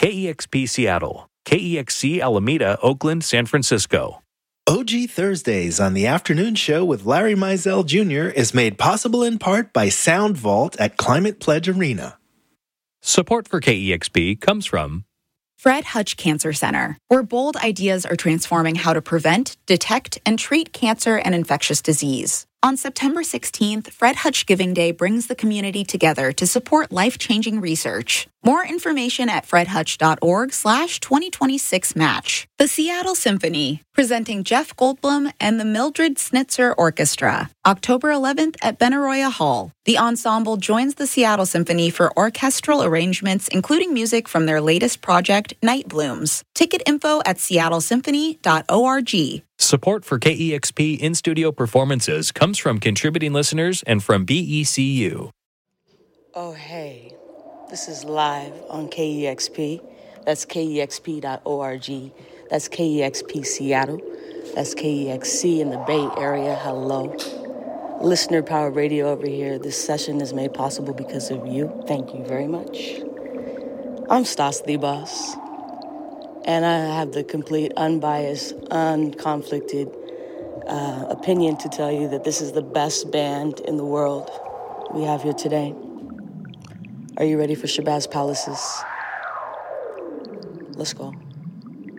KEXP Seattle, KEXC Alameda, Oakland, San Francisco. OG Thursdays on the afternoon show with Larry Mizell Jr. is made possible in part by Sound Vault at Climate Pledge Arena. Support for KEXP comes from Fred Hutch Cancer Center, where bold ideas are transforming how to prevent, detect, and treat cancer and infectious disease. On September 16th, Fred Hutch Giving Day brings the community together to support life-changing research. More information at fredhutch.org/2026 match. The Seattle Symphony, presenting Jeff Goldblum and the Mildred Snitzer Orchestra, October 11th at Benaroya Hall. The ensemble joins the Seattle Symphony for orchestral arrangements, including music from their latest project, Night Blooms. Ticket info at seattlesymphony.org. Support for KEXP in-studio performances comes from contributing listeners and from BECU. Oh, hey. This is live on KEXP. That's KEXP.org. That's KEXP Seattle. That's KEXC in the Bay Area. Hello. Listener Power Radio over here. This session is made possible because of you. Thank you very much. I'm Stas the Boss. And I have the complete, unbiased, unconflicted opinion to tell you that this is the best band in the world we have here today. Are you ready for Shabazz Palaces? Let's go.